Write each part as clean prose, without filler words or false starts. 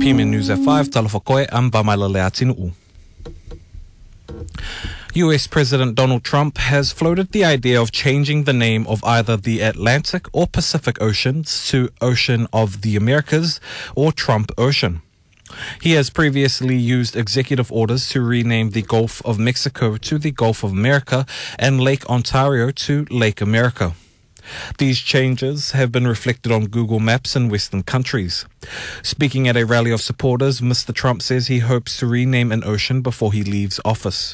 PMN News at 5, Talafakoe, I'm Vamailale Atinu'u. US President Donald Trump has floated the idea of changing the name of either the Atlantic or Pacific Oceans to Ocean of the Americas or Trump Ocean. He has previously used executive orders to rename the Gulf of Mexico to the Gulf of America and Lake Ontario to Lake America. These changes have been reflected on Google Maps in Western countries. Speaking at a rally of supporters, Mr. Trump says he hopes to rename an ocean before he leaves office.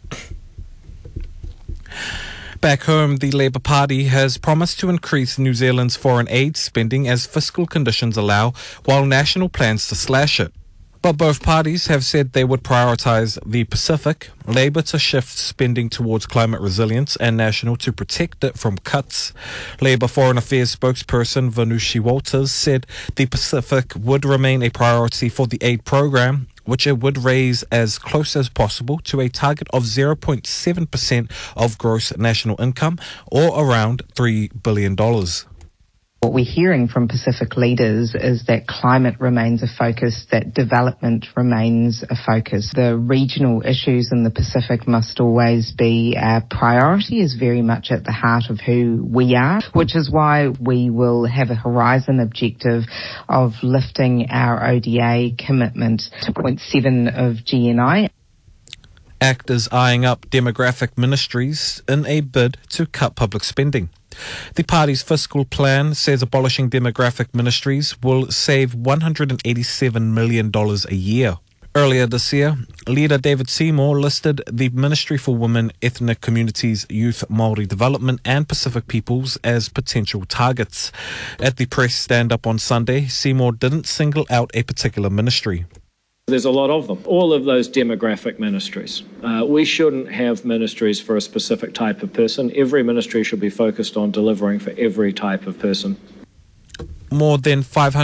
Back home, the Labour Party has promised to increase New Zealand's foreign aid spending as fiscal conditions allow, while National plans to slash it. But both parties have said they would prioritise the Pacific, Labour to shift spending towards climate resilience and National to protect it from cuts. Labour Foreign Affairs spokesperson Vanushi Walters said the Pacific would remain a priority for the aid programme, which it would raise as close as possible to a target of 0.7% of gross national income, or around $3 billion. What we're hearing from Pacific leaders is that climate remains a focus, that development remains a focus. The regional issues in the Pacific must always be our priority, is very much at the heart of who we are, which is why we will have a horizon objective of lifting our ODA commitment to 0.7 of GNI. ACT is eyeing up demographic ministries in a bid to cut public spending. The party's fiscal plan says abolishing demographic ministries will save $187 million a year. Earlier this year, leader David Seymour listed the Ministry for Women, Ethnic Communities, Youth, Māori Development and Pacific Peoples as potential targets. At the press stand-up on Sunday, Seymour didn't single out a particular ministry. There's a lot of them, all of those demographic ministries. We shouldn't have ministries for a specific type of person. Every ministry should be focused on delivering for every type of person. More than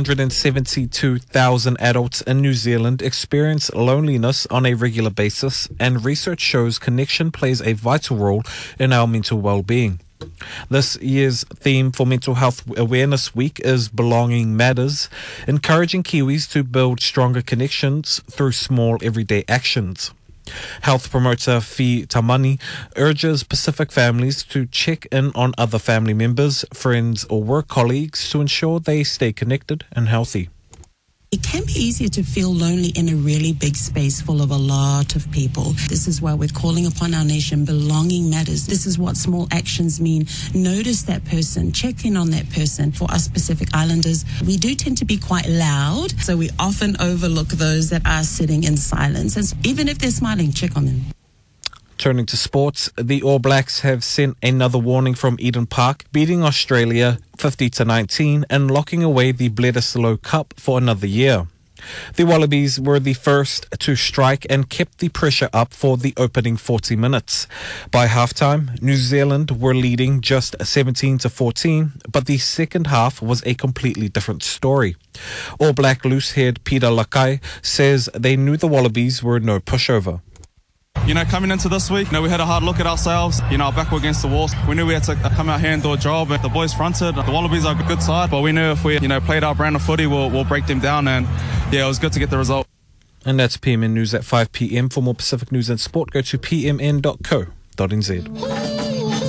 572,000 adults in New Zealand experience loneliness on a regular basis, and research shows connection plays a vital role in our mental well-being. This year's theme for Mental Health Awareness Week is Belonging Matters, encouraging Kiwis to build stronger connections through small everyday actions. Health promoter Fi Tamani urges Pacific families to check in on other family members, friends or work colleagues to ensure they stay connected and healthy. It can be easier to feel lonely in a really big space full of a lot of people. This is why we're calling upon our nation. Belonging matters. This is what small actions mean. Notice that person. Check in on that person. For us Pacific Islanders, we do tend to be quite loud, so we often overlook those that are sitting in silence. And even if they're smiling, check on them. Turning to sports, the All Blacks have sent another warning from Eden Park, beating Australia 50-19 and locking away the Bledisloe Cup for another year. The Wallabies were the first to strike and kept the pressure up for the opening 40 minutes. By halftime, New Zealand were leading just 17-14, but the second half was a completely different story. All Black loose-haired Peter Lakai says they knew the Wallabies were no pushover. Coming into this week, we had a hard look at ourselves. Our back were against the walls. We knew we had to come out here and do a job. The boys fronted. The Wallabies are a good side, but we knew if we, played our brand of footy, we'll break them down. And it was good to get the result. And that's PMN News at 5 p.m. For more Pacific news and sport, go to pmn.co.nz.